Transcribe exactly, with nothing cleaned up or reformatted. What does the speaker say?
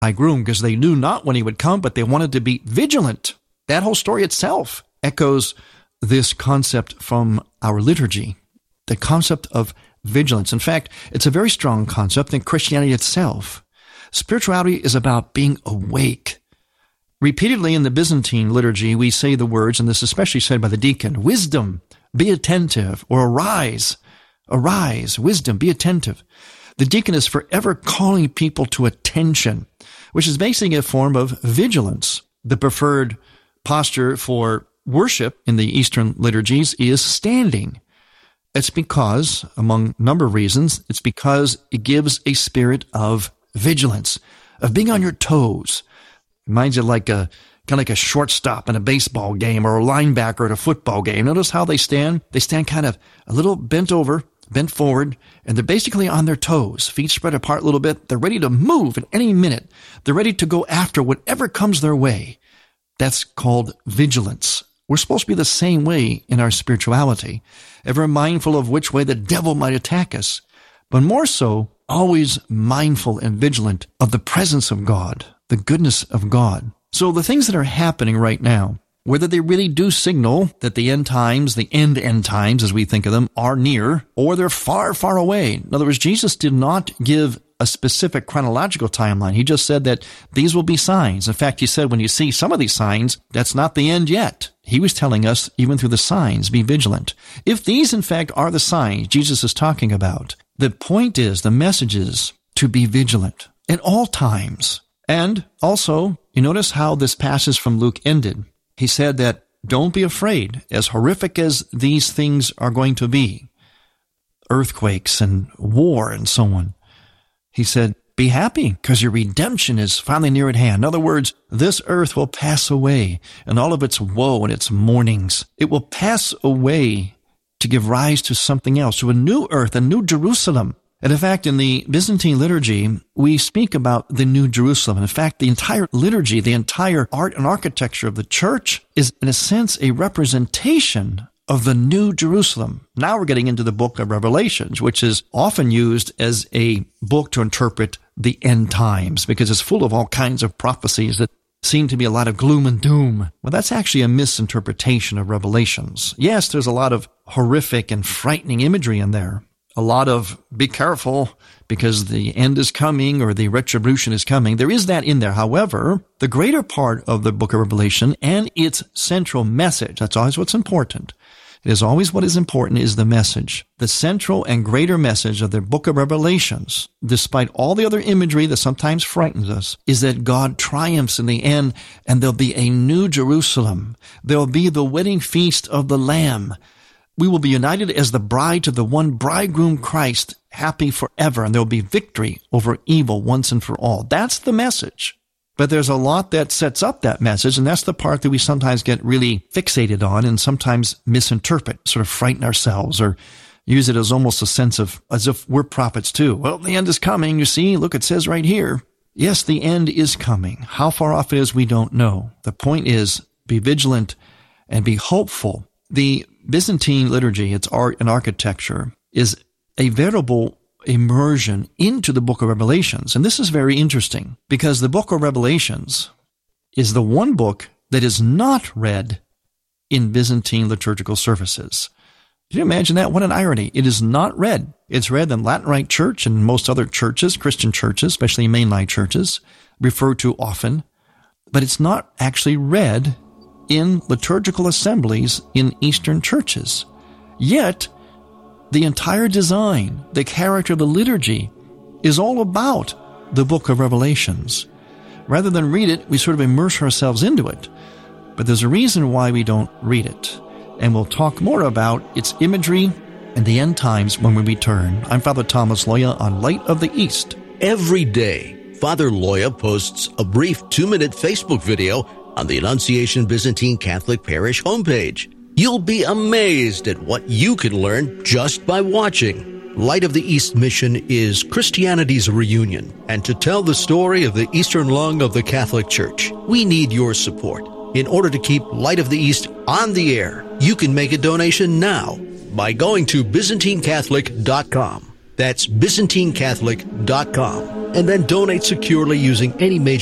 bridegroom, because they knew not when he would come, but they wanted to be vigilant. That whole story itself echoes this concept from our liturgy, the concept of vigilance. In fact, it's a very strong concept in Christianity itself. Spirituality is about being awake. Repeatedly in the Byzantine liturgy, we say the words, and this is especially said by the deacon, wisdom, be attentive, or arise, arise, wisdom, be attentive. The deacon is forever calling people to attention, which is basically a form of vigilance. The preferred posture for worship in the Eastern liturgies is standing. It's because, among a number of reasons, it's because it gives a spirit of vigilance, of being on your toes. Reminds you like a kind of like a shortstop in a baseball game or a linebacker at a football game. Notice how they stand? They stand kind of a little bent over, bent forward, and they're basically on their toes, feet spread apart a little bit. They're ready to move at any minute. They're ready to go after whatever comes their way. That's called vigilance. We're supposed to be the same way in our spirituality, ever mindful of which way the devil might attack us, but more so, always mindful and vigilant of the presence of God, the goodness of God. So the things that are happening right now, whether they really do signal that the end times, the end end times as we think of them, are near, or they're far, far away. In other words, Jesus did not give a specific chronological timeline. He just said that these will be signs. In fact, he said when you see some of these signs, that's not the end yet. He was telling us, even through the signs, be vigilant. If these, in fact, are the signs Jesus is talking about, the point is, the message is to be vigilant at all times. And also, you notice how this passage from Luke ended. He said that don't be afraid, as horrific as these things are going to be, earthquakes and war and so on. He said, be happy because your redemption is finally near at hand. In other words, this earth will pass away and all of its woe and its mournings. It will pass away to give rise to something else, to a new earth, a new Jerusalem. And in fact, in the Byzantine liturgy, we speak about the New Jerusalem. And in fact, the entire liturgy, the entire art and architecture of the church is, in a sense, a representation of the New Jerusalem. Now we're getting into the book of Revelations, which is often used as a book to interpret the end times because it's full of all kinds of prophecies that seem to be a lot of gloom and doom. Well, that's actually a misinterpretation of Revelations. Yes, there's a lot of horrific and frightening imagery in there. A lot of be careful because the end is coming or the retribution is coming. There is that in there. However, the greater part of the book of Revelation and its central message, that's always what's important. It is always what is important is the message. The central and greater message of the book of Revelations, despite all the other imagery that sometimes frightens us, is that God triumphs in the end and there'll be a new Jerusalem. There'll be the wedding feast of the Lamb. We will be united as the bride to the one bridegroom Christ, happy forever, and there will be victory over evil once and for all. That's the message. But there's a lot that sets up that message, and that's the part that we sometimes get really fixated on and sometimes misinterpret, sort of frighten ourselves or use it as almost a sense of, as if we're prophets too. Well, the end is coming, you see. Look, it says right here. Yes, the end is coming. How far off it is, we don't know. The point is, be vigilant and be hopeful. The Byzantine liturgy, its art and architecture, is a veritable immersion into the book of Revelations. And this is very interesting because the book of Revelations is the one book that is not read in Byzantine liturgical services. Can you imagine that? What an irony. It is not read. It's read in Latin Rite Church and most other churches, Christian churches, especially mainline churches, referred to often, but it's not actually read in liturgical assemblies in Eastern churches. Yet, the entire design, the character of the liturgy, is all about the book of Revelations. Rather than read it, we sort of immerse ourselves into it. But there's a reason why we don't read it. And we'll talk more about its imagery and the end times when we return. I'm Father Thomas Loya on Light of the East. Every day, Father Loya posts a brief two-minute Facebook video on the Annunciation Byzantine Catholic Parish homepage. You'll be amazed at what you can learn just by watching. Light of the East mission is Christianity's reunion, and to tell the story of the Eastern lung of the Catholic Church, we need your support. In order to keep Light of the East on the air, you can make a donation now by going to Byzantine Catholic dot com. That's Byzantine Catholic dot com. and then donate securely using any major